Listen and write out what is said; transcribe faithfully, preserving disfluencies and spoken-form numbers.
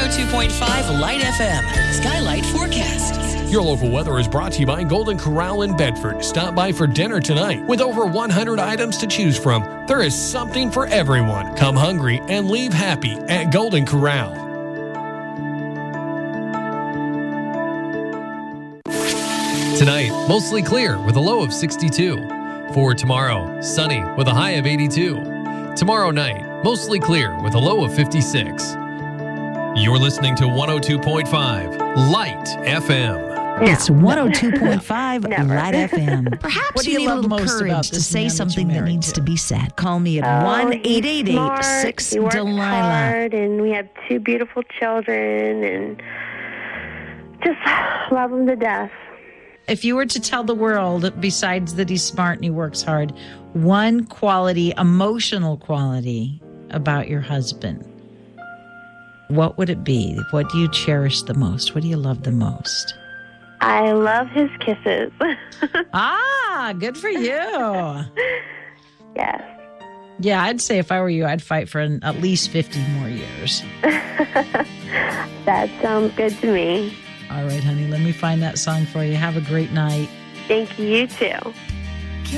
oh two point five Light F M. Skylight Forecast. Your local weather is brought to you by Golden Corral in Bedford. Stop by for dinner tonight. With over one hundred items to choose from, there is something for everyone. Come hungry and leave happy at Golden Corral. Tonight, mostly clear with a low of sixty-two. For tomorrow, sunny with a high of eighty-two. Tomorrow night, mostly clear with a low of fifty-six. You're listening to one oh two point five Light F M. No, it's one oh two point five never. Light F M. Perhaps What do you you need a love little most courage about to this say man that something you're that married needs to? to be said. Call me at Oh, one he's eight eight eight smart. six He works Delilah. hard, and we have two beautiful children, and just love him to death. If you were to tell the world, besides that he's smart and he works hard, one quality, emotional quality about your husband, what would it be? What do you cherish the most? What do you love the most? I love his kisses. Ah, good for you. Yes. Yeah, I'd say if I were you, I'd fight for an, at least fifty more years. That sounds good to me. All right, honey, let me find that song for you. Have a great night. Thank you, you too.